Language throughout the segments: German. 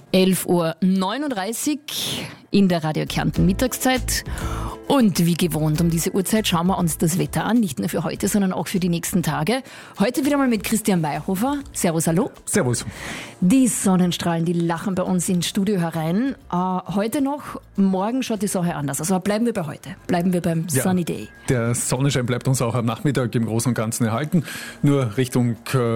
11.39 Uhr in der Radio Kärnten Mittagszeit. Und wie gewohnt, um diese Uhrzeit schauen wir uns das Wetter an, nicht nur für heute, sondern auch für die nächsten Tage. Heute wieder mal mit Christian Mayhofer. Servus, hallo. Servus. Die Sonnenstrahlen, die lachen bei uns ins Studio herein. Heute noch, morgen schaut die Sache anders. Also bleiben wir bei heute, bleiben wir beim Sunny Day. Der Sonnenschein bleibt uns auch am Nachmittag im Großen und Ganzen erhalten. Nur Richtung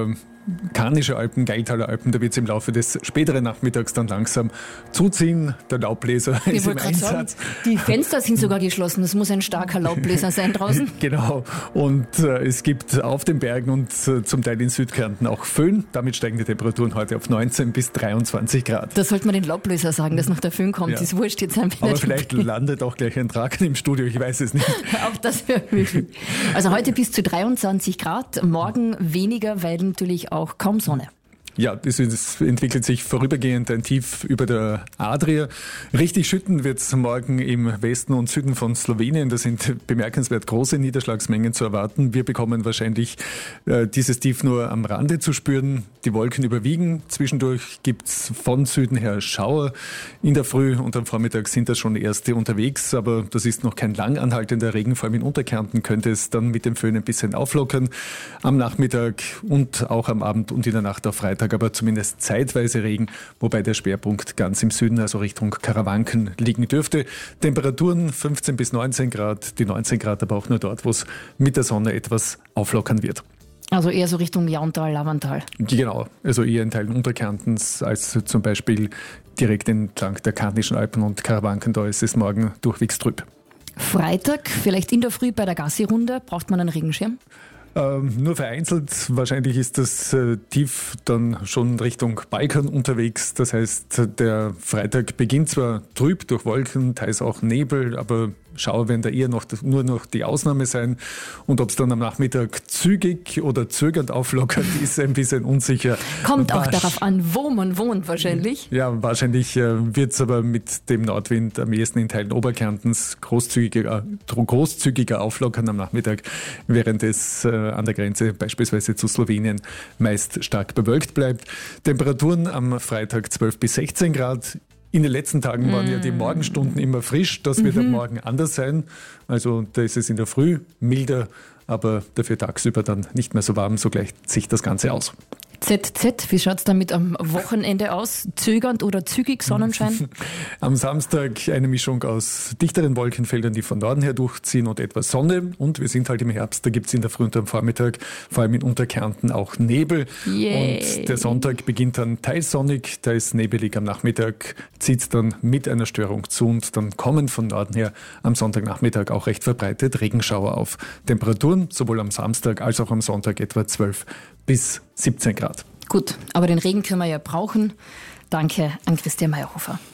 Karnische Alpen, Geitaler Alpen, da wird es im Laufe des späteren Nachmittags dann langsam zuziehen. Der Laubbläser ist im Einsatz. Sagen, die Fenster sind sogar geschlossen, das muss ein starker Laubbläser sein draußen. Genau, und es gibt auf den Bergen und zum Teil in Südkärnten auch Föhn. Damit steigen die Temperaturen heute auf 19 bis 23 Grad. Da sollte man den Laubbläser sagen, dass noch der Föhn kommt. Ja. Das ist wurscht jetzt einfach. Aber vielleicht landet auch gleich ein Drachen im Studio, ich weiß es nicht. Auch das wäre möglich. Also heute bis zu 23 Grad, morgen weniger, weil natürlich auch kaum Sonne. Ja, es entwickelt sich vorübergehend ein Tief über der Adria. Richtig schütten wird es morgen im Westen und Süden von Slowenien. Da sind bemerkenswert große Niederschlagsmengen zu erwarten. Wir bekommen wahrscheinlich dieses Tief nur am Rande zu spüren. Die Wolken überwiegen. Zwischendurch gibt es von Süden her Schauer. In der Früh und am Vormittag sind da schon erste unterwegs, aber das ist noch kein lang anhaltender Regen. Vor allem in Unterkärnten könnte es dann mit dem Föhn ein bisschen auflockern. Am Nachmittag und auch am Abend und in der Nacht auf Freitag aber zumindest zeitweise Regen, wobei der Schwerpunkt ganz im Süden, also Richtung Karawanken, liegen dürfte. Temperaturen 15 bis 19 Grad, die 19 Grad aber auch nur dort, wo es mit der Sonne etwas auflockern wird. Also eher so Richtung Jauntal, Lavantal. Genau, also eher in Teilen Unterkärntens als zum Beispiel direkt entlang der Karnischen Alpen und Karawanken, da ist es morgen durchwegs trüb. Freitag, vielleicht in der Früh bei der Gassi-Runde, braucht man einen Regenschirm? Nur vereinzelt. Wahrscheinlich ist das Tief dann schon Richtung Balkan unterwegs. Das heißt, der Freitag beginnt zwar trüb durch Wolken, teils auch Nebel, aber Schauer werden da eher nur noch die Ausnahme sein. Und ob es dann am Nachmittag zügig oder zögernd auflockert, ist ein bisschen unsicher. Kommt auch darauf an, wo man wohnt wahrscheinlich. Ja, wahrscheinlich wird es aber mit dem Nordwind am ehesten in Teilen Oberkärntens großzügiger auflockern am Nachmittag, während es an der Grenze beispielsweise zu Slowenien meist stark bewölkt bleibt. Temperaturen am Freitag 12 bis 16 Grad. In den letzten Tagen waren ja die Morgenstunden immer frisch. Das wird am Morgen anders sein. Also da ist es in der Früh milder, aber dafür tagsüber dann nicht mehr so warm. So gleicht sich das Ganze aus. ZZ, wie schaut es damit am Wochenende aus? Zögernd oder zügig Sonnenschein? Am Samstag eine Mischung aus dichteren Wolkenfeldern, die von Norden her durchziehen und etwas Sonne. Und wir sind halt im Herbst, da gibt es in der Früh und am Vormittag, vor allem in Unterkärnten, auch Nebel. Yay. Und der Sonntag beginnt dann teils sonnig, teils nebelig. Am Nachmittag zieht es dann mit einer Störung zu und dann kommen von Norden her am Sonntagnachmittag auch recht verbreitet Regenschauer auf. Temperaturen sowohl am Samstag als auch am Sonntag etwa 12 bis 17 Grad. Gut, aber den Regen können wir ja brauchen. Danke an Christian Mayhofer.